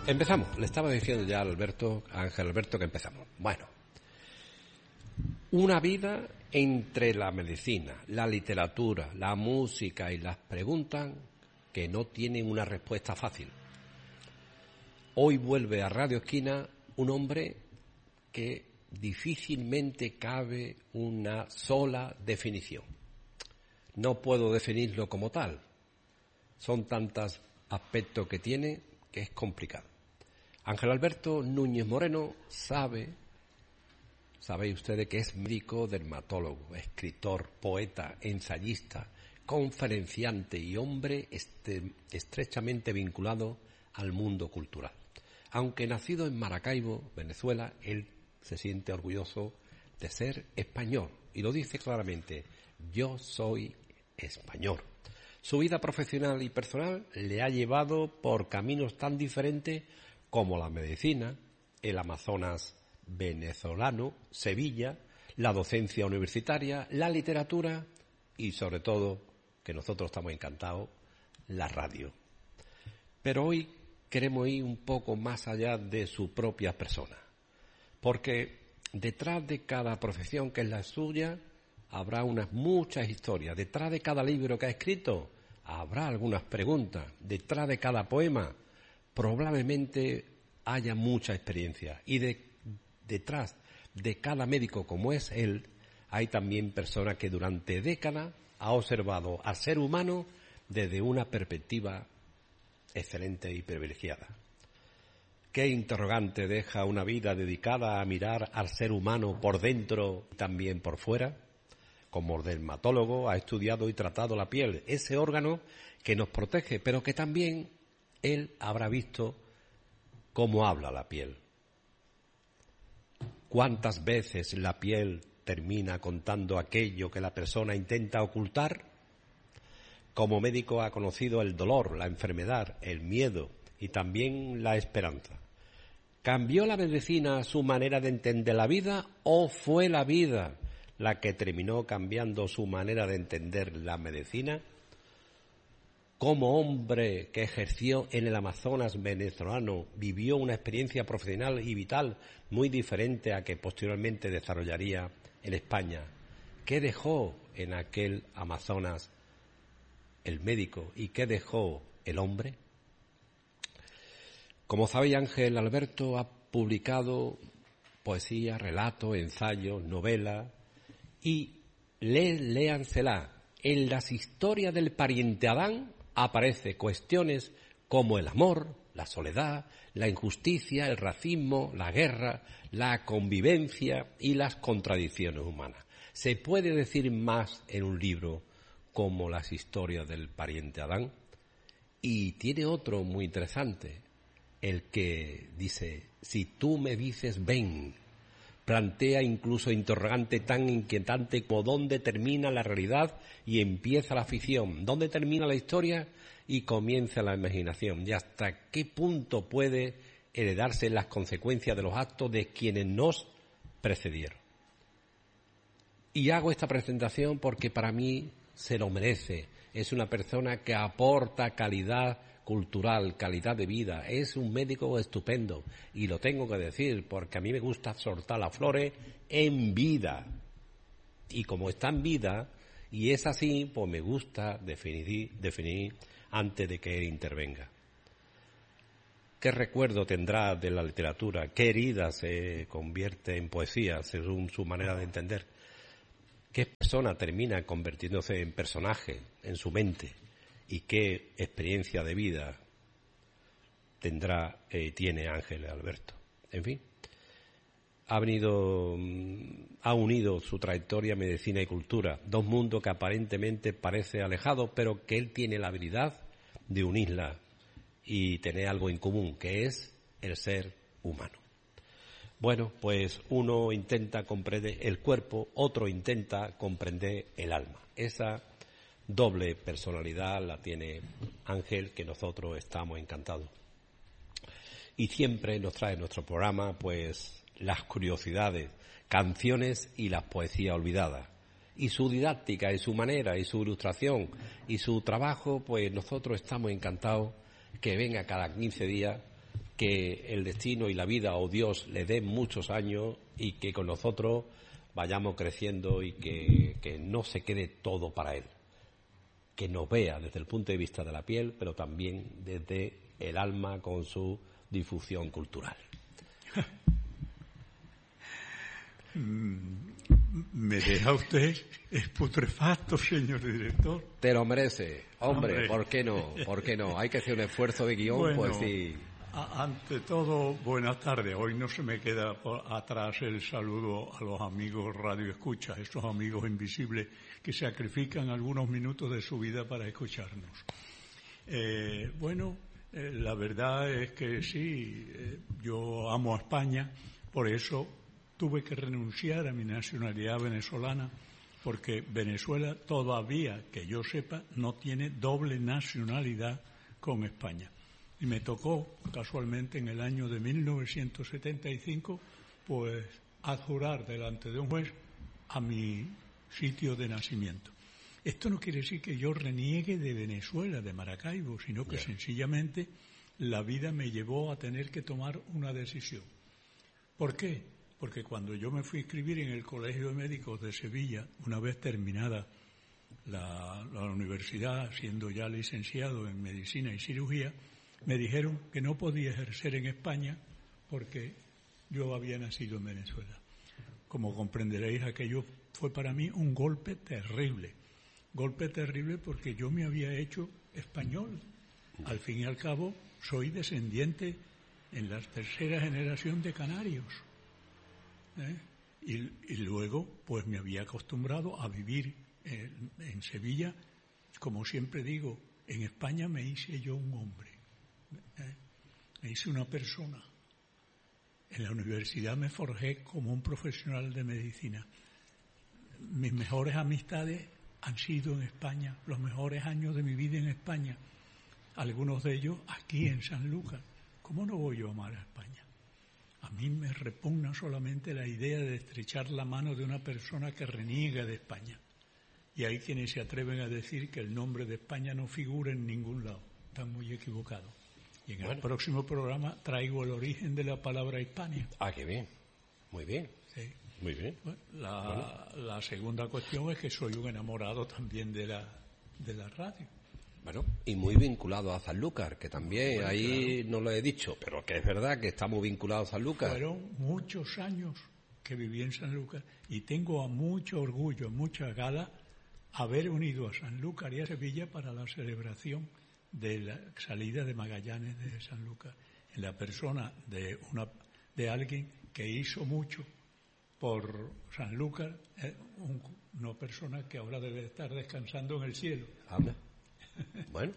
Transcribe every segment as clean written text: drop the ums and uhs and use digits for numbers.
Empezamos. Le estaba diciendo ya a Ángel Alberto, que empezamos. Bueno, una vida entre la medicina, la literatura, la música y las preguntas que no tienen una respuesta fácil. Hoy vuelve a Radio Esquina un hombre que difícilmente cabe una sola definición. No puedo definirlo como tal. Son tantos aspectos que tiene que es complicado. Ángel Alberto Núñez Moreno sabéis ustedes que es médico, dermatólogo, escritor, poeta, ensayista, conferenciante y hombre estrechamente vinculado al mundo cultural. Aunque nacido en Maracaibo, Venezuela, él se siente orgulloso de ser español y lo dice claramente: yo soy español. Su vida profesional y personal le ha llevado por caminos tan diferentes como la medicina, el Amazonas venezolano, Sevilla, la docencia universitaria, la literatura y, sobre todo, que nosotros estamos encantados, la radio. Pero hoy queremos ir un poco más allá de su propia persona, porque detrás de cada profesión que es la suya habrá muchas historias. Detrás de cada libro que ha escrito habrá algunas preguntas. Detrás de cada poema probablemente haya mucha experiencia. Y detrás de cada médico como es él, hay también personas que durante décadas ha observado al ser humano desde una perspectiva excelente y privilegiada. ¿Qué interrogante deja una vida dedicada a mirar al ser humano por dentro y también por fuera? Como dermatólogo ha estudiado y tratado la piel, ese órgano que nos protege, pero que también él habrá visto cómo habla la piel. ¿Cuántas veces la piel termina contando aquello que la persona intenta ocultar? Como médico ha conocido el dolor, la enfermedad, el miedo y también la esperanza. ¿Cambió la medicina su manera de entender la vida o fue la vida la que terminó cambiando su manera de entender la medicina? Como hombre que ejerció en el Amazonas venezolano, vivió una experiencia profesional y vital muy diferente a que posteriormente desarrollaría en España. ¿Qué dejó en aquel Amazonas el médico y qué dejó el hombre? Como sabéis, Ángel Alberto ha publicado poesía, relatos, ensayos, novelas y léansela. En las historias del pariente Adán aparecen cuestiones como el amor, la soledad, la injusticia, el racismo, la guerra, la convivencia y las contradicciones humanas. ¿Se puede decir más en un libro como las historias del pariente Adán? Y tiene otro muy interesante, el que dice: si tú me dices ven. Plantea incluso interrogante tan inquietante como dónde termina la realidad y empieza la ficción, dónde termina la historia y comienza la imaginación, y hasta qué punto puede heredarse las consecuencias de los actos de quienes nos precedieron. Y hago esta presentación porque para mí se lo merece. Es una persona que aporta calidad cultural, calidad de vida. Es un médico estupendo y lo tengo que decir porque a mí me gusta soltar las flores en vida. Y como está en vida y es así, pues me gusta definir antes de que él intervenga. ¿Qué recuerdo tendrá de la literatura? ¿Qué herida se convierte en poesía según su manera de entender? ¿Qué persona termina convirtiéndose en personaje en su mente? ¿Y qué experiencia de vida tiene Ángel Alberto? En fin, ha unido su trayectoria medicina y cultura, dos mundos que aparentemente parecen alejados, pero que él tiene la habilidad de unirla y tener algo en común, que es el ser humano. Bueno, pues uno intenta comprender el cuerpo, otro intenta comprender el alma. Esa doble personalidad la tiene Ángel, que nosotros estamos encantados. Y siempre nos trae en nuestro programa pues las curiosidades, canciones y las poesías olvidadas. Y su didáctica, y su manera, y su ilustración, y su trabajo, pues nosotros estamos encantados que venga cada 15 días que el destino y la vida o Dios le den muchos años y que con nosotros vayamos creciendo y que no se quede todo para él, que nos vea desde el punto de vista de la piel, pero también desde el alma con su difusión cultural. Me deja usted putrefacto, señor director. Te lo merece, hombre. ¿Por qué no? ¿Por qué no? Hay que hacer un esfuerzo de guión, bueno, pues sí. Ante todo, buenas tardes. Hoy no se me queda atrás el saludo a los amigos radioescuchas, esos amigos invisibles que sacrifican algunos minutos de su vida para escucharnos. La verdad es que sí, yo amo a España, por eso tuve que renunciar a mi nacionalidad venezolana, porque Venezuela todavía, que yo sepa, no tiene doble nacionalidad con España. Y me tocó, casualmente, en el año de 1975, pues, adjurar delante de un juez a mi sitio de nacimiento. Esto no quiere decir que yo reniegue de Venezuela, de Maracaibo, sino que sencillamente la vida me llevó a tener que tomar una decisión. ¿Por qué? Porque cuando yo me fui a inscribir en el Colegio de Médicos de Sevilla, una vez terminada la universidad, siendo ya licenciado en Medicina y Cirugía, me dijeron que no podía ejercer en España porque yo había nacido en Venezuela. Como comprenderéis, aquello fue para mí un golpe terrible. Golpe terrible porque yo me había hecho español. Al fin y al cabo, soy descendiente en la tercera generación de canarios. Y luego, pues me había acostumbrado a vivir en Sevilla. Como siempre digo, en España me hice yo un hombre. Me hice una persona. En la universidad me forjé como un profesional de medicina. Mis mejores amistades han sido en España, los mejores años de mi vida en España. Algunos de ellos aquí en Sanlúcar. ¿Cómo no voy yo a amar a España? A mí me repugna solamente la idea de estrechar la mano de una persona que reniega de España. Y hay quienes se atreven a decir que el nombre de España no figura en ningún lado. Están muy equivocados. Y en el próximo programa traigo el origen de la palabra Hispania. Ah, qué bien. Muy bien. Sí. Muy bien. Bueno, la segunda cuestión es que soy un enamorado también de la radio. Bueno, y muy vinculado a Sanlúcar, que también ahí no lo he dicho, pero que es verdad que estamos vinculados a Sanlúcar. Fueron muchos años que viví en Sanlúcar y tengo mucho orgullo, mucha gala haber unido a Sanlúcar y a Sevilla para la celebración de la salida de Magallanes de Sanlúcar, en la persona de alguien que hizo mucho por Sanlúcar, una persona que ahora debe estar descansando en el cielo. Anda. Bueno,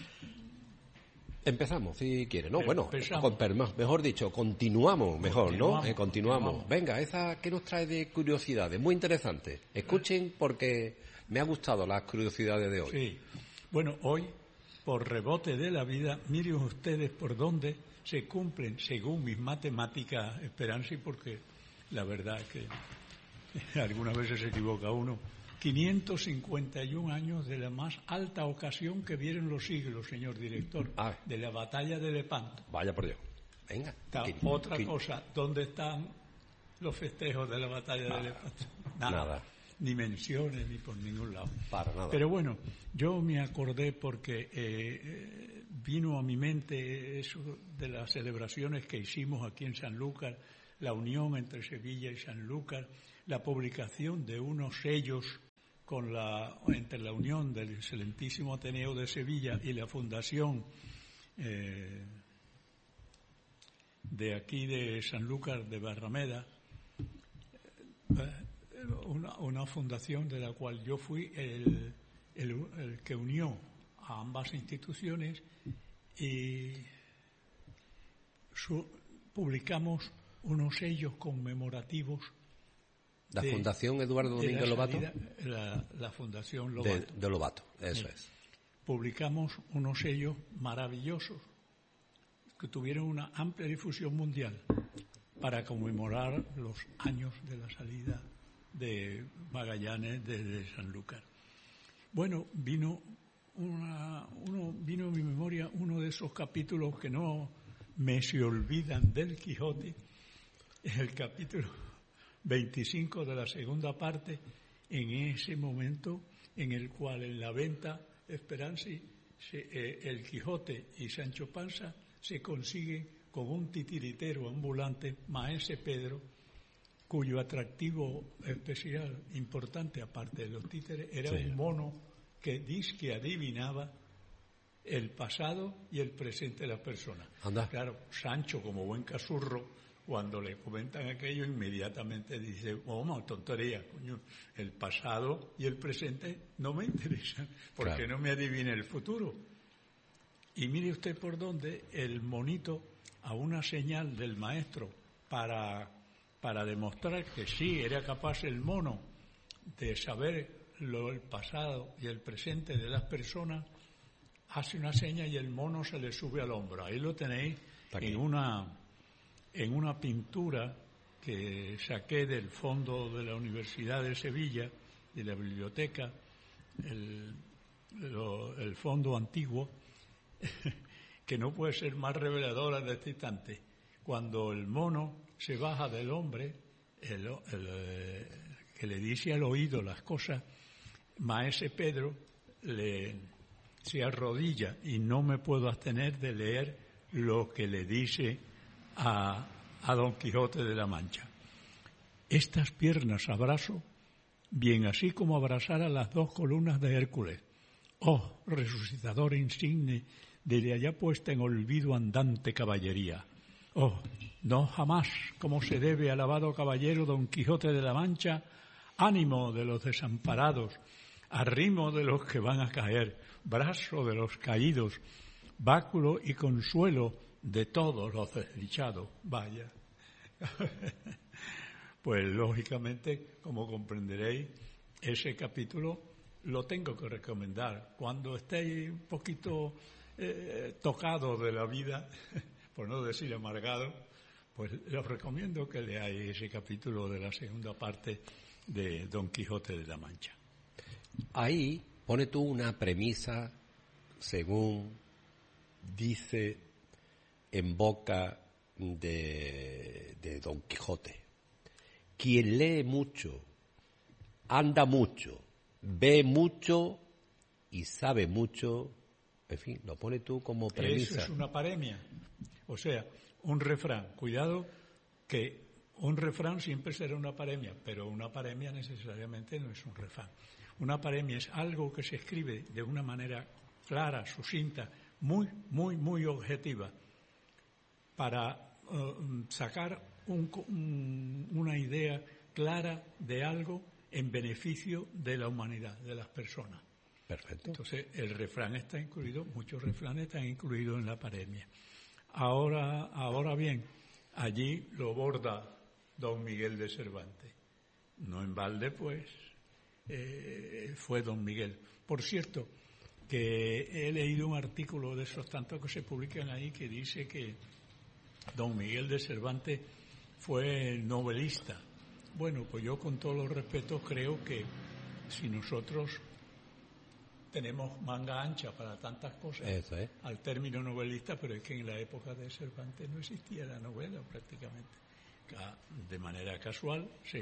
empezamos si quiere, ¿no? Bueno, mejor dicho, continuamos mejor, ¿no? Continuamos. Venga, esa que nos trae de curiosidades, muy interesante. Escuchen porque me ha gustado las curiosidades de hoy. Sí, bueno, hoy, por rebote de la vida, miren ustedes por dónde se cumplen, según mis matemáticas, Esperanza, y porque la verdad es que algunas veces se equivoca uno, 551 años de la más alta ocasión que vieron los siglos, señor director, de la batalla de Lepanto. Vaya por Dios. Venga. Otra cosa, ¿dónde están los festejos de la batalla de Lepanto? Nada. Ni menciones, ni por ningún lado. Para nada. Pero bueno, yo me acordé porque vino a mi mente eso de las celebraciones que hicimos aquí en Sanlúcar, la unión entre Sevilla y Sanlúcar, la publicación de unos sellos entre la unión del excelentísimo Ateneo de Sevilla y la fundación de aquí de Sanlúcar de Barrameda, una fundación de la cual yo fui el que unió a ambas instituciones y publicamos unos sellos conmemorativos. ¿La Fundación Eduardo Domínguez Lobato? La Fundación Lobato. De Lobato, eso es. Publicamos unos sellos maravillosos que tuvieron una amplia difusión mundial para conmemorar los años de la salida de Magallanes desde Sanlúcar. Bueno, vino a mi memoria uno de esos capítulos que no me se olvidan del Quijote, es el capítulo 25 de la segunda parte, en ese momento en el cual en la venta Esperanza, el Quijote y Sancho Panza se consiguen con un titiritero ambulante, Maese Pedro, cuyo atractivo especial, importante, aparte de los títeres, era un mono que dizque adivinaba el pasado y el presente de las personas. Anda. Claro, Sancho, como buen casurro, cuando le comentan aquello, inmediatamente dice, no, tontería, coño, el pasado y el presente no me interesan, porque no me adivina el futuro. Y mire usted por dónde el monito, a una señal del maestro, para demostrar que sí era capaz el mono de saber el pasado y el presente de las personas, hace una seña y el mono se le sube al hombro. Ahí lo tenéis en una pintura que saqué del fondo de la Universidad de Sevilla, de la biblioteca, el fondo antiguo, que no puede ser más reveladora de este instante. Cuando el mono se baja del hombre, que le dice al oído las cosas, Maese Pedro se arrodilla y no me puedo abstener de leer lo que le dice a Don Quijote de la Mancha. Estas piernas abrazo, bien así como abrazara las dos columnas de Hércules. Oh, resucitador insigne de la ya puesta en olvido andante caballería. Oh, no jamás, como se debe, alabado caballero Don Quijote de la Mancha, ánimo de los desamparados, arrimo de los que van a caer, brazo de los caídos, báculo y consuelo de todos los desdichados. Vaya. Pues lógicamente, como comprenderéis, ese capítulo lo tengo que recomendar. Cuando estéis un poquito tocados de la vida, por no decir amargado, pues os recomiendo que leáis ese capítulo de la segunda parte de Don Quijote de la Mancha. Ahí pone tú una premisa, según dice en boca de Don Quijote. Quien lee mucho, anda mucho, ve mucho y sabe mucho, en fin, lo pone tú como premisa. Eso es una paremia, o sea, un refrán. Cuidado que un refrán siempre será una paremia, pero una paremia necesariamente no es un refrán. Una paremia es algo que se escribe de una manera clara, sucinta, muy, muy, muy objetiva, para sacar una idea clara de algo en beneficio de la humanidad, de las personas. Perfecto. Entonces, el refrán está incluido, muchos refranes están incluidos en la paremia. Ahora bien, allí lo borda Don Miguel de Cervantes. No en balde, pues, fue Don Miguel. Por cierto, que he leído un artículo de esos tantos que se publican ahí que dice que Don Miguel de Cervantes fue novelista. Bueno, pues yo con todos los respetos creo que si nosotros tenemos manga ancha para tantas cosas, eso es, al término novelista, pero es que en la época de Cervantes no existía la novela prácticamente. De manera casual se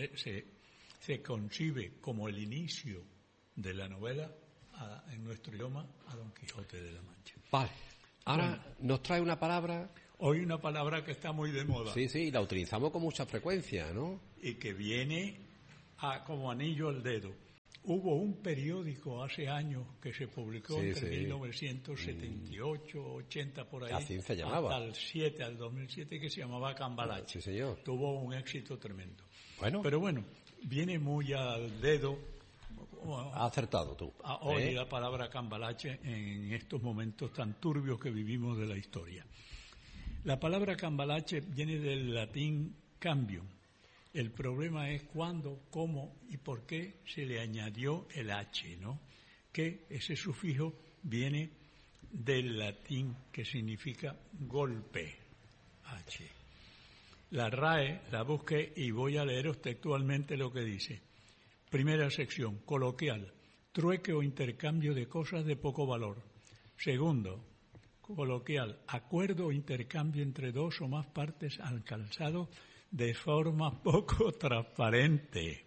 concibe como el inicio de la novela en nuestro idioma a Don Quijote de la Mancha. Vale, ahora nos trae una palabra. Hoy una palabra que está muy de moda. Sí, y la utilizamos con mucha frecuencia, ¿no? Y que viene como anillo al dedo. Hubo un periódico hace años que se publicó entre 1978, 80 por ahí, así se llamaba, hasta al 2007, que se llamaba Cambalache. Sí, señor. Tuvo un éxito tremendo. Bueno. Pero bueno, viene muy al dedo. Has acertado tú. Hoy la palabra Cambalache en estos momentos tan turbios que vivimos de la historia. La palabra Cambalache viene del latín cambium. El problema es cuándo, cómo y por qué se le añadió el H, ¿no? Que ese sufijo viene del latín que significa golpe, H. La RAE la busqué y voy a leeros textualmente lo que dice. Primera sección, coloquial, trueque o intercambio de cosas de poco valor. Segundo, coloquial, acuerdo o intercambio entre dos o más partes alcanzado de forma poco transparente.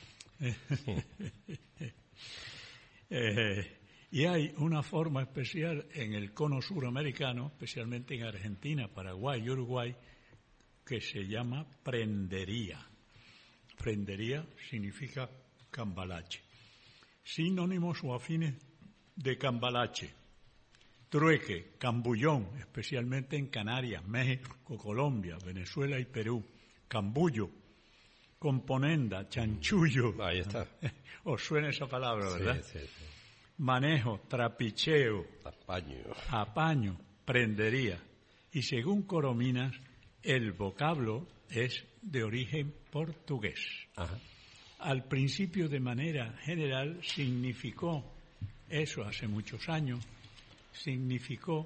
Y hay una forma especial en el cono suramericano, especialmente en Argentina, Paraguay y Uruguay, que se llama prendería. Prendería significa cambalache. Sinónimos o afines de cambalache: trueque, cambullón, especialmente en Canarias, México, Colombia, Venezuela y Perú. Cambullo, componenda, chanchullo. Ahí está. Os suena esa palabra, ¿verdad? Sí. Manejo, trapicheo, Apaño, prendería. Y según Corominas, el vocablo es de origen portugués. Ajá. Al principio, de manera general, significó, eso hace muchos años, significó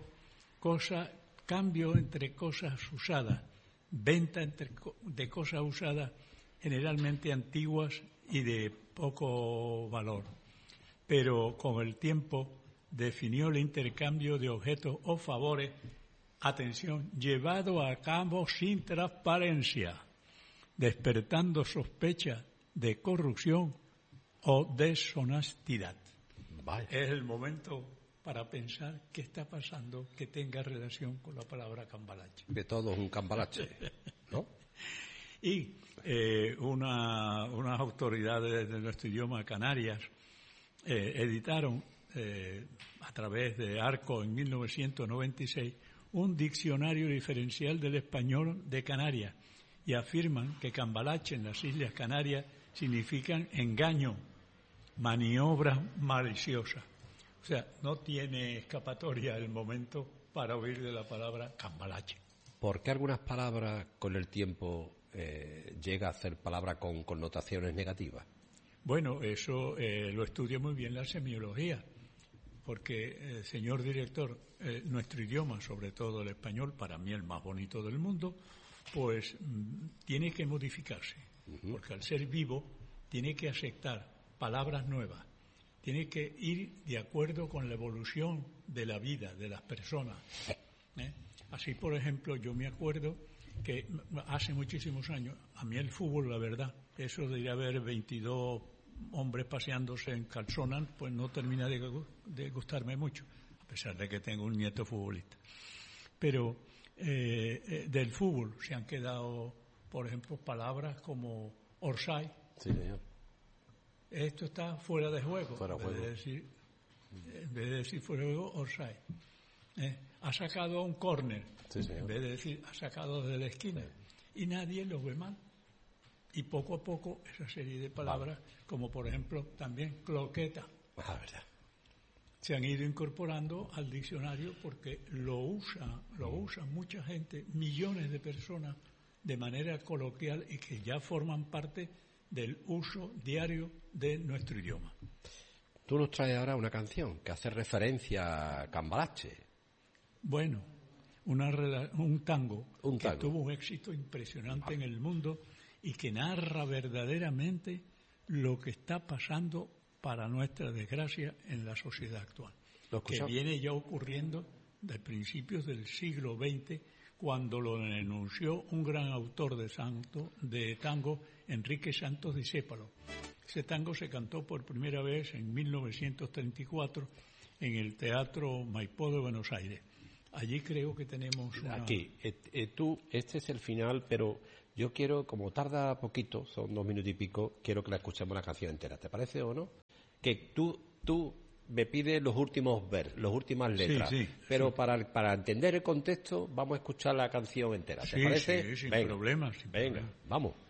cambio entre cosas usadas, venta de cosas usadas generalmente antiguas y de poco valor. Pero con el tiempo definió el intercambio de objetos o favores, atención, llevado a cabo sin transparencia, despertando sospecha de corrupción o deshonestidad. Vaya. Es el momento para pensar qué está pasando que tenga relación con la palabra cambalache. De todo es un cambalache, ¿no? Y unas autoridades de nuestro idioma, Canarias, editaron a través de Arco en 1996 un diccionario diferencial del español de Canarias, y afirman que cambalache en las Islas Canarias significan engaño, maniobras maliciosas. O sea, no tiene escapatoria el momento para oír de la palabra cambalache. ¿Por qué algunas palabras con el tiempo llega a ser palabra con connotaciones negativas? Bueno, eso lo estudia muy bien la semiología, porque, señor director, nuestro idioma, sobre todo el español, para mí el más bonito del mundo, pues tiene que modificarse, porque al ser vivo tiene que aceptar palabras nuevas, tiene que ir de acuerdo con la evolución de la vida de las personas. Así, por ejemplo, yo me acuerdo que hace muchísimos años, a mí el fútbol, la verdad, eso de ir a ver 22 hombres paseándose en calzonas, pues no termina de gustarme mucho, a pesar de que tengo un nieto futbolista. Pero del fútbol se han quedado, por ejemplo, palabras como offside. Sí, señor. Esto está fuera de juego. Fuera de juego. En vez de decir fuera de juego, offside. Ha sacado un córner. Sí, señor. En vez de decir ha sacado desde la esquina. Y nadie lo ve mal. Y poco a poco esa serie de palabras, como por ejemplo también cloqueta, verdad, se han ido incorporando al diccionario porque lo usa mucha gente, millones de personas, de manera coloquial, y que ya forman parte del uso diario de nuestro idioma. Tú nos traes ahora una canción que hace referencia a cambalache. Bueno, un tango que tango. tuvo un éxito impresionante en el mundo y que narra verdaderamente lo que está pasando, para nuestra desgracia, en la sociedad actual, que viene ya ocurriendo de principios del siglo XX, cuando lo denunció un gran autor de tango, Enrique Santos Discépolo. Ese tango se cantó por primera vez en 1934 en el Teatro Maipó de Buenos Aires. Allí creo que tenemos una... Aquí, este es el final, pero yo quiero, como tarda poquito, son 2 minutos y pico, quiero que la escuchemos la canción entera. ¿Te parece o no? Que tú me pides los últimas letras, sí, pero sí. Para entender el contexto vamos a escuchar la canción entera. ¿Te parece? Sí, sin Venga. problemas. Venga, vamos.